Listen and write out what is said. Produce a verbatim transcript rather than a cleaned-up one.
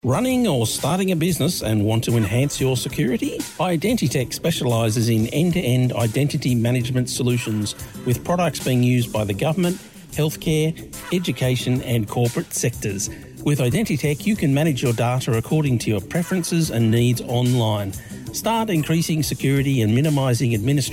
Running or starting a business and want to enhance your security? Identitech specialises in end-to-end identity management solutions with products being used by the government, healthcare, education and corporate sectors. With Identitech, you can manage your data according to your preferences and needs online. Start increasing security and minimising administration